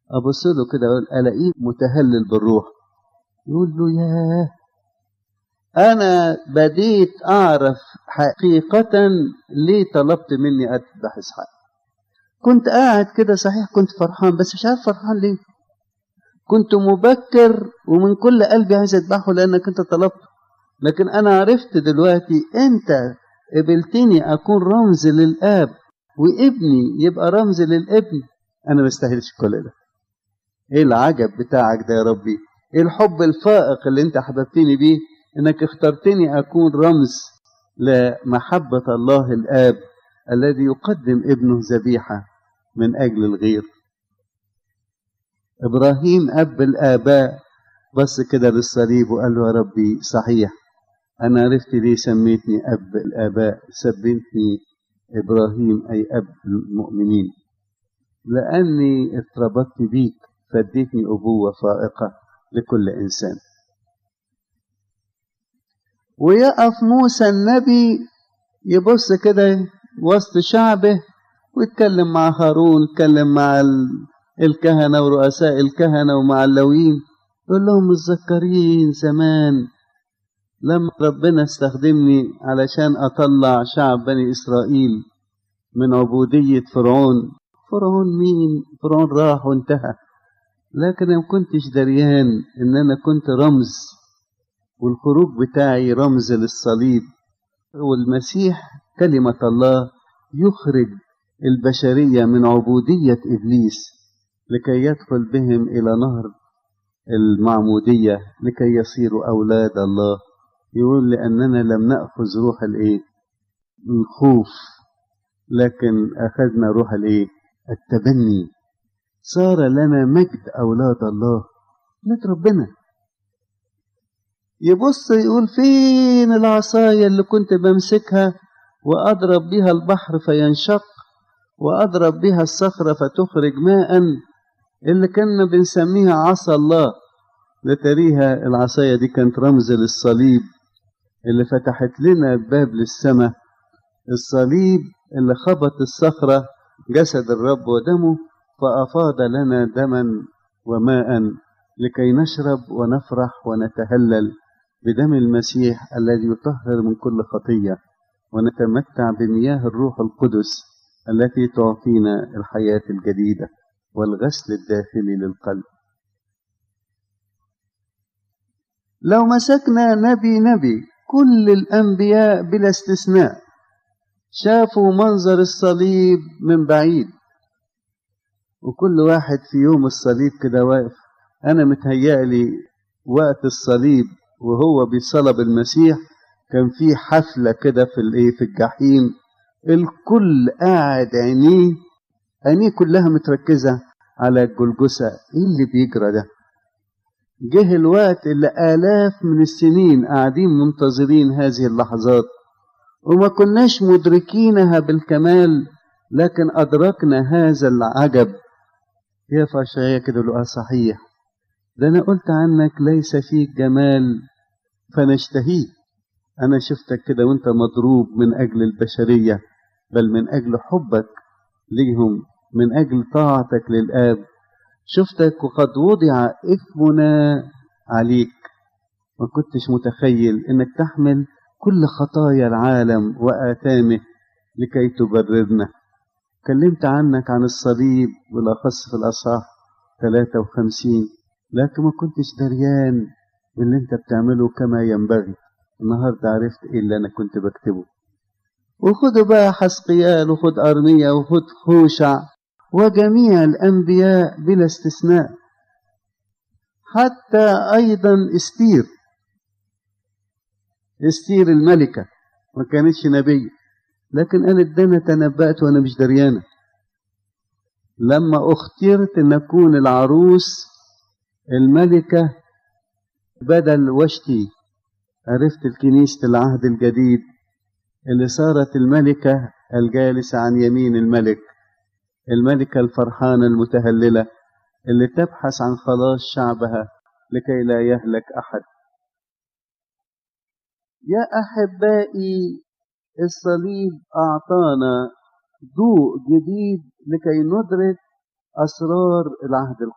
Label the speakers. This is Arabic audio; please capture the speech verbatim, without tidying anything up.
Speaker 1: أبص له كده أقول ألاقيه متهلل بالروح، يقول له ياه أنا بديت أعرف حقيقة ليه طلبت مني أذبح إسحاق. كنت قاعد كده صحيح كنت فرحان بس مش عارف فرحان ليه. كنت مبكر ومن كل قلبي عايز أذبحه لأنك أنت طلبته، لكن أنا عرفت دلوقتي أنت قبلتني أكون رمز للآب وابني يبقى رمز للابن. أنا ما استاهلش كل ده. إيه العجب بتاعك ده يا ربي؟ إيه الحب الفائق اللي أنت حببتني بيه؟ إنك اخترتني أكون رمز لمحبة الله الآب الذي يقدم ابنه ذبيحة من أجل الغير. إبراهيم أب الآباء بص كده للصليب وقال له يا ربي صحيح أنا عرفت ليه سميتني أب الآباء، سميتني إبراهيم أي أب المؤمنين، لأني ارتبطت بيك فاديتني أبوة فائقة لكل إنسان. ويقف موسى النبي يبص كده وسط شعبه ويتكلم مع هارون، يتكلم مع الكهنة ورؤساء الكهنة ومع اللويين، يقول لهم متذكرين زمان لما ربنا استخدمني علشان أطلع شعب بني إسرائيل من عبودية فرعون. فرعون مين؟ فرعون راح وانتهى، لكن ما كنتش دريان إن أنا كنت رمز، والخروج بتاعي رمز للصليب، والمسيح كلمة الله يخرج البشرية من عبودية إبليس لكي يدخل بهم إلى نهر المعمودية لكي يصيروا أولاد الله. يقول لأننا لم نأخذ روح الإيه؟ الخوف، لكن أخذنا روح الإيه؟ التبني. صار لنا مجد أولاد الله، مجد ربنا. يبص يقول فين العصاية اللي كنت بمسكها وأضرب بها البحر فينشق وأضرب بها الصخرة فتخرج ماء، اللي كنا بنسميها عصا الله. لتريها العصاية دي كانت رمز للصليب اللي فتحت لنا باب للسماء. الصليب اللي خبط الصخرة جسد الرب ودمه فأفاض لنا دما وماء لكي نشرب ونفرح ونتهلل بدم المسيح الذي يطهر من كل خطية، ونتمتع بمياه الروح القدس التي تعطينا الحياة الجديدة والغسل الداخلي للقلب. لو مسكنا نبي نبي كل الأنبياء بلا استثناء شافوا منظر الصليب من بعيد، وكل واحد في يوم الصليب كده واقف. أنا متهيألي وقت الصليب وهو بيصلب المسيح كان في حفلة كده في الايه في الجحيم، الكل قاعد عينيه عينيه كلها متركزة على الجلجثة. ايه اللي بيجرى ده؟ جه الوقت اللي آلاف من السنين قاعدين منتظرين هذه اللحظات وما كناش مدركينها بالكمال، لكن أدركنا هذا العجب. يا فاشعية كده لقى صحيح، ده أنا قلت عنك ليس فيك جمال فنشتهيه. أنا شفتك كده وانت مضروب من أجل البشرية، بل من أجل حبك ليهم، من أجل طاعتك للآب. شفتك وقد وضع إثمنا عليك، ما كنتش متخيل إنك تحمل كل خطايا العالم وآثامه لكي تبررنا. كلمت عنك عن الصليب بالأخص في الأصحاح ثلاثة وخمسين، لكن ما كنتش دريان باللي انت بتعمله كما ينبغي. النهاردة عرفت ايه اللي انا كنت بكتبه. وخدوا بقى حسقيال وخد أرميا وخد هوشع وجميع الأنبياء بلا استثناء، حتى أيضا استير. استير الملكة ما كانتش نبي، لكن أنا ادانا تنبأت وأنا مش دريانة. لما اخترت أن أكون العروس الملكة بدل وشتي، عرفت الكنيسة العهد الجديد اللي صارت الملكة الجالسة عن يمين الملك، الملكة الفرحانة المتهللة اللي تبحث عن خلاص شعبها لكي لا يهلك أحد. يا أحبائي، الصليب أعطانا ضوء جديد لكي ندرك أسرار العهد القديم.